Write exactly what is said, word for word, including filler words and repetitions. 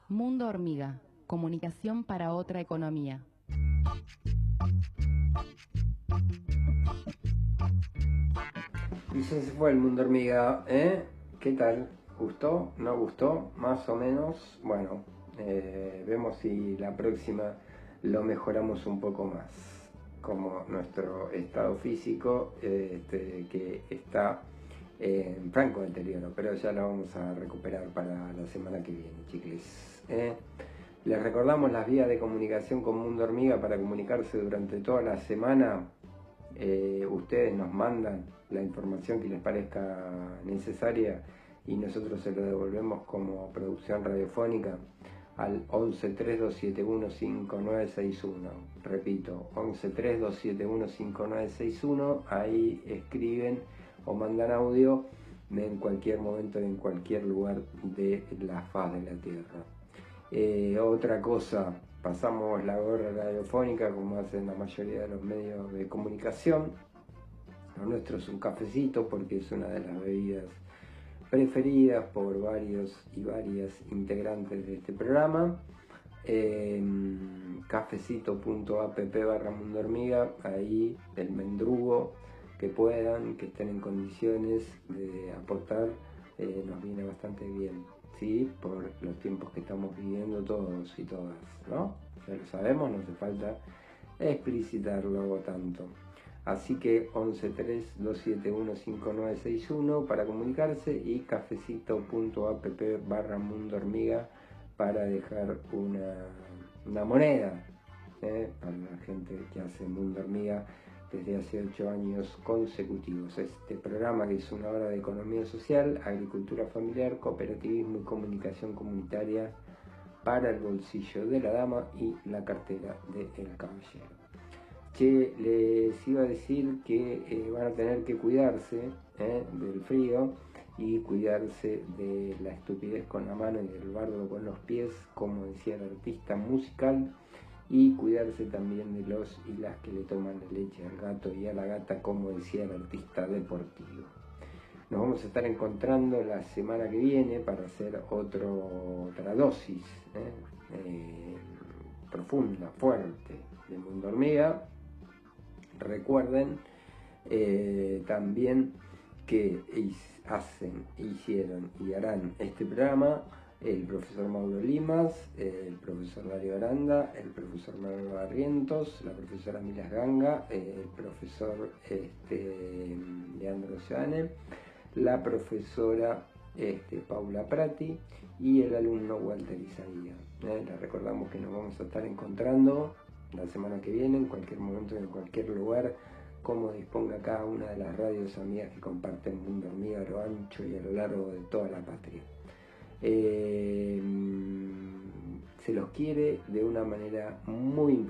Mundo Hormiga, comunicación para otra economía. Y se fue el Mundo Hormiga, ¿eh? ¿Qué tal? ¿Gustó? ¿No gustó? Más o menos. Bueno, eh, vemos si la próxima lo mejoramos un poco más. Como nuestro estado físico, eh, este, que está eh, en franco deterioro, pero ya lo vamos a recuperar para la semana que viene, chicles. ¿eh? Les recordamos las vías de comunicación con Mundo Hormiga para comunicarse durante toda la semana. Eh, ustedes nos mandan la información que les parezca necesaria y nosotros se lo devolvemos como producción radiofónica al once tres dos siete uno cinco nueve seis uno. Repito, once tres dos siete uno cinco nueve seis uno. Ahí escriben o mandan audio en cualquier momento, en cualquier lugar de la faz de la Tierra. Eh, otra cosa, pasamos la gorra radiofónica como hacen la mayoría de los medios de comunicación. Lo nuestro es un cafecito porque es una de las bebidas preferidas por varios y varias integrantes de este programa. Eh, cafecito punto app barra Mundo Hormiga, ahí el mendrugo que puedan, que estén en condiciones de aportar, eh, nos viene bastante bien. Sí, por los tiempos que estamos viviendo todos y todas, ¿no? Ya lo sabemos, no hace falta explicitarlo tanto. Así que once tres dos siete uno cinco nueve seis uno para comunicarse y cafecito punto app barra Mundo Hormiga para dejar una, una moneda, ¿eh? Para la gente que hace Mundo Hormiga desde hace ocho años consecutivos. Este programa que es una hora de economía social, agricultura familiar, cooperativismo y comunicación comunitaria para el bolsillo de la dama y la cartera del caballero. Che, les iba a decir que eh, van a tener que cuidarse eh, del frío y cuidarse de la estupidez con la mano y del bardo con los pies, como decía el artista musical, y cuidarse también de los y las que le toman la leche al gato y a la gata, como decía el artista deportivo. Nos vamos a estar encontrando la semana que viene para hacer otro, otra dosis eh, eh, profunda, fuerte de Mundo Hormiga. Recuerden eh, también que hacen, hicieron y harán este programa el profesor Mauro Limas, el profesor Darío Aranda, el profesor Manuel Barrientos, la profesora Milas Ganga, el profesor este, Leandro Seane, la profesora este, Paula Prati y el alumno Walter Isaía. ¿eh? Les recordamos que nos vamos a estar encontrando la semana que viene, en cualquier momento, en cualquier lugar, como disponga cada una de las radios amigas que comparten Mundo Hormiga a lo ancho y a lo largo de toda la patria. Eh, se los quiere de una manera muy importante.